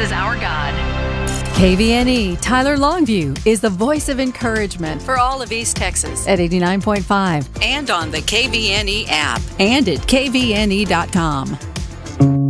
is our God. KVNE Tyler Longview is the voice of encouragement for all of East Texas at 89.5 And on the KVNE app. and at kvne.com.